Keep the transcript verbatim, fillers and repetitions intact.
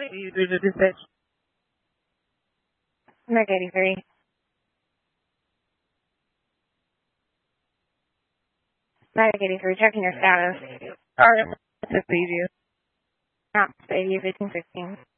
you do the dispatch. Mac eighty-three. Mac eighty-three, checking your status. All right, that's easier. Map eighty, fifteen sixteen.